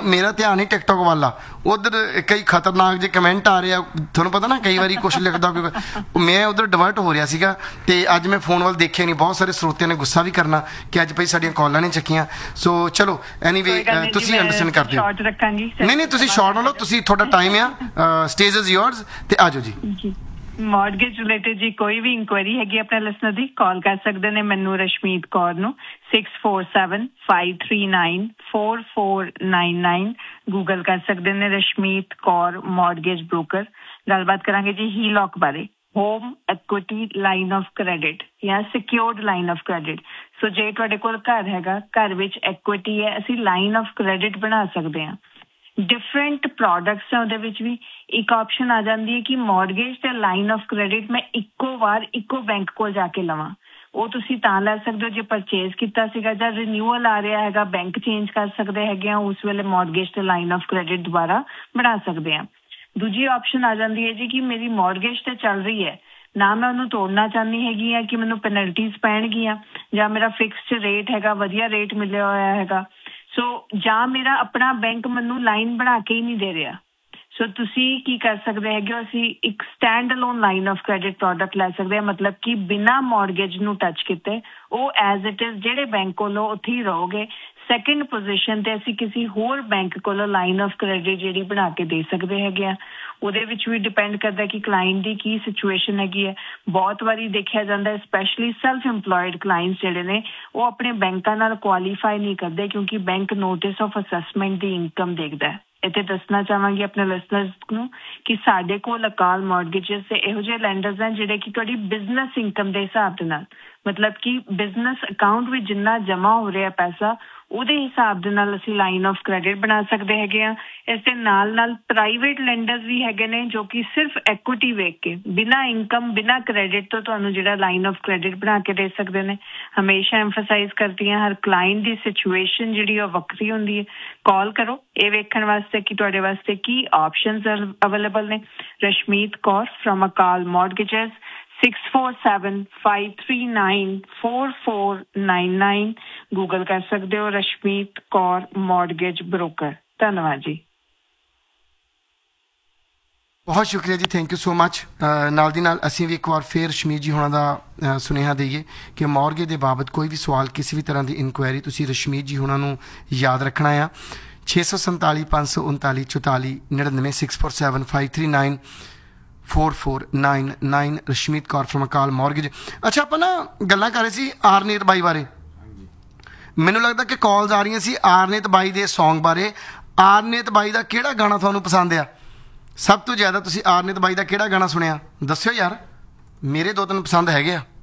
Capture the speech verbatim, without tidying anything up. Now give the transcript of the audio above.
मेरा ध्यान ही टिकटॉक वाला उधर कई खतरनाक जे कमेंट आ रहे हैं थोड़ा पता ना कई बार कुछ लिखदा क्योंकि मैं उधर डिवर्ट हो रहा सीगा ते अज मैं फोन वाल देखिया नहीं बहुत सारे स्रोतियों ने गुस्सा भी करना कि अज भाई साडियां कॉलां नहीं चक्कियां सो चलो एनीवे तुसीं अंडरस्टैंड करदे हो नहीं नहीं तुसीं शॉर्ट ना लो तुसीं थोड़ा time uh stage is yours ते आजो जी मॉर्गेज रिलेटेड जी कोई भी इंक्वायरी हैगी अपने लिसनर दी कॉल कर सकते ने मैनू रशमीत कौर नू six four seven five three nine four four nine nine Google कर सकते ने रशमीत कौर मॉर्गेज ब्रोकर गलबात करांगे जी ही लॉक बारे home equity line of credit या secured line of credit so जे तुहाडे कोल घर हैगा घर विच इक्विटी है असीं लाइन ऑफ क्रेडिट बना सकते हैं डिफरेंट प्रोडक्ट्स है ਉਹਦੇ ਵਿੱਚ ਵੀ ਇੱਕ ਆਪਸ਼ਨ ਆ ਜਾਂਦੀ ਹੈ ਕਿ ਮੌਰਗੇਜ ਤੇ ਲਾਈਨ ਆਫ ਕ੍ਰੈਡਿਟ ਮੈਂ ਇੱਕੋ ਵਾਰ ਇੱਕੋ ਬੈਂਕ ਕੋਲ ਜਾ ਕੇ ਲਵਾਂ ਉਹ ਤੁਸੀਂ ਤਾਂ ਲੈ ਸਕਦੇ ਹੋ ਜੇ ਪਰਚੇਸ ਕੀਤਾ ਸੀਗਾ ਜਾਂ ਰੀਨਿਊਅਲ ਆ ਰਿਹਾ ਹੈਗਾ ਬੈਂਕ ਚੇਂਜ ਕਰ ਸਕਦੇ ਹੈਗੇ ਆ ਉਸ ਵੇਲੇ ਮੌਰਗੇਜ ਤੇ ਲਾਈਨ ਆਫ ਕ੍ਰੈਡਿਟ ਦੁਬਾਰਾ ਬਣਾ ਸਕਦੇ ਆ ਦੂਜੀ ਆਪਸ਼ਨ ਆ ਜਾਂਦੀ ਹੈ ਜੀ ਕਿ ਮੇਰੀ ਮੌਰਗੇਜ ਤੇ ਚੱਲ ਰਹੀ ਹੈ ਨਾ ਮੈਂ ਉਹਨੂੰ ਤੋੜਨਾ ਚਾਹੁੰਦੀ ਹੈਗੀ ਆ ਕਿ ਮੈਨੂੰ ਪੈਨਲਟੀਜ਼ ਪੈਣਗੀਆਂ ਜਾਂ ਮੇਰਾ ਫਿਕਸਡ ਰੇਟ ਹੈਗਾ ਵਧੀਆ ਰੇਟ ਮਿਲਿਆ ਹੋਇਆ ਹੈਗਾ ਸੋ ਜਾਂ ਮੇਰਾ ਆਪਣਾ ਬੈਂਕ ਮੈਨੂੰ ਲਾਈਨ ਬਣਾ ਕੇ ਹੀ ਨਹੀਂ ਦੇ ਰਿਹਾ ਸੋ ਤੁਸੀਂ ਕੀ ਕਰ ਸਕਦੇ ਹੈਗੇ ਹੋ ਅਸੀਂ ਇੱਕ stand alone line of credit product ਲੈ ਸਕਦੇ ਹਾਂ ਮਤਲਬ ਕਿ ਬਿਨਾਂ ਮੌਰਗੇਜ ਨੂੰ ਟੱਚ ਕੀਤੇ ਉਹ ਐਜ਼ ਇਟ ਇਜ਼ ਜਿਹੜੇ ਬੈਂਕ ਕੋਲੋਂ ਉੱਥੇ ਹੀ ਰਹੋਗੇ ਸੈਕੰਡ ਪੋਜੀਸ਼ਨ ਤੇ ਅਸੀਂ ਕਿਸੇ ਹੋਰ ਬੈਂਕ ਕੋਲੋਂ ਲਾਈਨ ਆਫ ਕ੍ਰੈਡਿਟ ਜਿਹੜੀ ਬਣਾ ਕੇ ਦੇ ਸਕਦੇ ਹੈਗੇ ਆ ਉਹਦੇ ਵਿੱਚ ਵੀ ਡਿਪੈਂਡ ਕਰਦਾ ਕਿ ਕਲਾਇੰਟ ਦੀ ਕੀ ਸਿਚੁਏਸ਼ਨ ਹੈਗੀ ਹੈ ਬਹੁਤ ਵਾਰੀ ਦੇਖਿਆ ਜਾਂਦਾ ਸਪੈਸ਼ਲੀ ਸੈਲਫ ਇੰਪਲੋਇਡ ਕਲਾਇੰਟਸ ਜਿਹੜੇ ਨੇ ਉਹ ਆਪਣੇ ਬੈਂਕਾਂ ਨਾਲ ਕੁਆਲੀਫਾਈ ਨਹੀਂ ਕਰਦੇ ਕਿਉਂਕਿ bank notice of assessment the income ਦੇਖਦਾ ਹੈ ਇੱਥੇ ਦੱਸਣਾ ਚਾਹਾਂਗੀ ਆਪਣੇ ਲਿਸਨਰਸ ਨੂੰ ਕਿ ਸਾਡੇ ਕੋਲ ਅਕਾਲ ਮੌਰਗੇਜਸ ਤੇ ਇਹੋ ਜਿਹੇ ਲੈਂਡਰਸ ਹਨ ਜਿਹੜੇ ਕਿ ਤੁਹਾਡੀ ਬਿਜ਼ਨਸ ਇਨਕਮ ਦੇ ਹਿਸਾਬ ਦੇ ਨਾਲ ਮਤਲਬ ਕਿ ਬਿਜ਼ਨਸ ਅਕਾਊਂਟ ਵਿੱਚ ਜਿੰਨਾ ਜਮ੍ਹਾਂ ਹੋ ਰਿਹਾ ਪੈਸਾ ਉਹਦੇ ਹਿਸਾਬ ਦੇ ਨਾਲ ਅਸੀਂ ਲਾਈਨ ਆਫ ਕ੍ਰੈਡਿਟ ਬਣਾ ਸਕਦੇ ਹੈਗੇ ਆ ਇਸ ਦੇ ਨਾਲ ਨਾਲ ਪ੍ਰਾਈਵੇਟ ਲੈਂਡਰਸ ਵੀ ਹੈਗੇ ਨੇ ਜੋ ਕਿ ਸਿਰਫ ਐਕੁਇਟੀ ਵੇਖ ਕੇ ਬਿਨਾਂ ਇਨਕਮ ਬਿਨਾਂ ਕ੍ਰੈਡਿਟ ਤੋਂ ਤੁਹਾਨੂੰ ਜਿਹੜਾ ਲਾਈਨ ਆਫ ਕ੍ਰੈਡਿਟ ਬਣਾ ਕੇ ਦੇ ਸਕਦੇ ਨੇ ਹਮੇਸ਼ਾ ਐਮਫਸਾਈਜ਼ ਕਰਦੀ ਹਾਂ ਹਰ ਕਲਾਇੰਟ ਦੀ ਸਿਚੁਏਸ਼ਨ ਜਿਹੜੀ ਉਹ ਵੱਖਰੀ ਹੁੰਦੀ ਹੈ ਕਾਲ ਕਰੋ ਇਹ ਵੇਖਣ ਵਾਸਤੇ ਕਿ ਤੁਹਾਡੇ ਵਾਸਤੇ ਕੀ ਆਪਸ਼ਨਸ ਅਵੇਲੇਬਲ ਨੇ ਰਸ਼ਮੀਤ ਕੌਰ ਫਰਮ ਅਕਾਲ ਮੌਰਗੇਜਸ six four seven five three nine four four nine nine Google कर सकते हो रशमीत कौर मॉर्गेज ब्रोकर धन्यवाद जी बहुत शुक्रिया जी थैंक यू सो मच नाल दी नाल असीं भी एक बार फिर रशमीत जी होना दा सुनेहा दईए कि मॉर्गेज दे बाबत कोई भी सवाल किसी भी तरह की इनक्वायरी तुसीं रशमीत जी होना नूं याद रखना आ छे सौ संताली पाँच सौ उनताली चौताली नड़िनवे six four seven five three nine four four nine nine रशमीत Kaur from अकाल मॉर्गेज अच्छा ਆਪਾਂ ਨਾ ਗੱਲਾਂ ਕਰ ਰਹੇ ਸੀ ਆਰਨੀਤ ਬਾਈ ਬਾਰੇ ਮੈਨੂੰ ਲੱਗਦਾ ਕਿ ਕਾਲਸ ਆ ਰਹੀਆਂ ਸੀ ਆਰਨੀਤ ਬਾਈ ਦੇ Song ਬਾਰੇ ਆਰਨੀਤ ਬਾਈ ਦਾ ਕਿਹੜਾ ਗਾਣਾ ਤੁਹਾਨੂੰ ਪਸੰਦ ਆ ਸਭ ਤੋਂ ਜ਼ਿਆਦਾ ਤੁਸੀਂ ਆਰਨੀਤ ਬਾਈ ਦਾ ਕਿਹੜਾ ਗਾਣਾ ਸੁਣਿਆ ਦੱਸਿਓ ਯਾਰ ਮੇਰੇ ਦੋ ਤਿੰਨ ਪਸੰਦ ਹੈਗੇ ਆ